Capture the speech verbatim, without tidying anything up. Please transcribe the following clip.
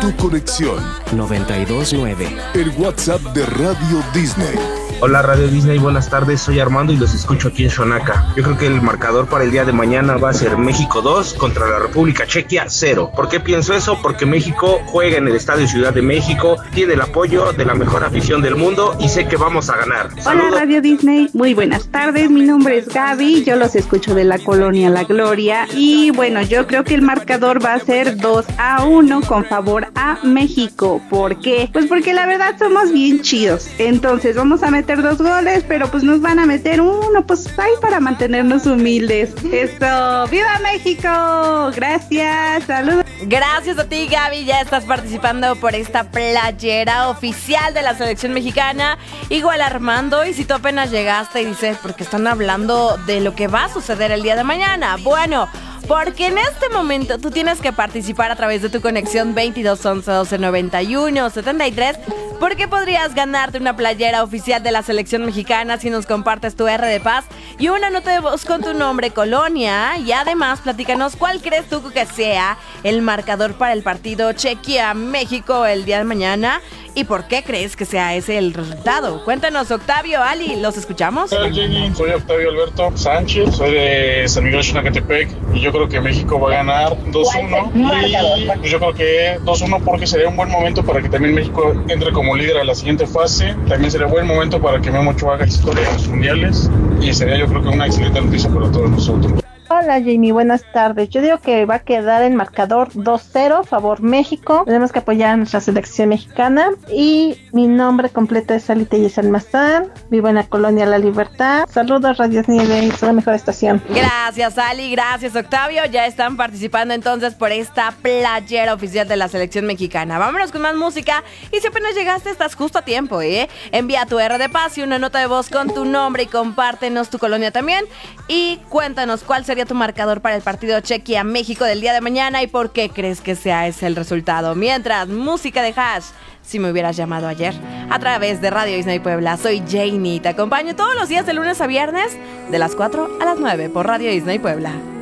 tu conexión. noventa y dos nueve. El WhatsApp de Radio Disney. Hola Radio Disney, buenas tardes, soy Armando y los escucho aquí en Xonaca. Yo creo que el marcador para el día de mañana va a ser México dos contra la República Chequia cero. ¿Por qué pienso eso? Porque México juega en el Estadio Ciudad de México, tiene el apoyo de la mejor afición del mundo y sé que vamos a ganar. ¡Saludos! Hola Radio Disney, muy buenas tardes, mi nombre es Gaby, yo los escucho de la colonia La Gloria y bueno, yo creo que el marcador va a ser dos a uno con favor a México. ¿Por qué? Pues porque la verdad somos bien chidos, entonces vamos a meter dos goles, pero pues nos van a meter uno, pues ahí para mantenernos humildes. Eso, ¡viva México! Gracias, saludos. Gracias a ti, Gaby, ya estás participando por esta playera oficial de la selección mexicana. Igual Armando, y si tú apenas llegaste y dices, porque están hablando de lo que va a suceder el día de mañana. Bueno, porque en este momento tú tienes que participar a través de tu conexión veintidós once doce noventa y uno setenta y tres, porque podrías ganarte una playera oficial de la selección mexicana si nos compartes tu R de Paz y una nota de voz con tu nombre, colonia, y además platícanos cuál crees tú que sea el marcador para el partido Chequia-México el día de mañana y por qué crees que sea ese el resultado. Cuéntanos, Octavio, Ali, ¿los escuchamos? Hola Jenny, soy Octavio Alberto Sánchez, soy de San Miguel Xonacatepec y yo creo que México va a ganar dos uno y pues yo creo que dos uno porque sería un buen momento para que también México entre como líder a la siguiente fase. También sería buen momento para que Memo Ochoa haga historia en los mundiales y sería yo creo que una excelente noticia para todos nosotros. Hola Jamie, buenas tardes. Yo digo que va a quedar el marcador dos cero, favor México. Tenemos que apoyar a nuestra selección mexicana. Y mi nombre completo es Alita Yes Almazán. Vivo en la colonia La Libertad. Saludos Radio Disney, es la mejor estación. Gracias Ali, gracias Octavio. Ya están participando entonces por esta playera oficial de la selección mexicana. Vámonos con más música. Y si apenas llegaste, estás justo a tiempo, ¿eh? Envía tu R de Paz y una nota de voz con tu nombre y compártenos tu colonia también. Y cuéntanos cuál sería tu marcador para el partido Chequia-México del día de mañana y por qué crees que sea ese el resultado. Mientras, música de Hash, si me hubieras llamado ayer, a través de Radio Disney Puebla. Soy Janie, te acompaño todos los días de lunes a viernes de las cuatro a las nueve por Radio Disney Puebla.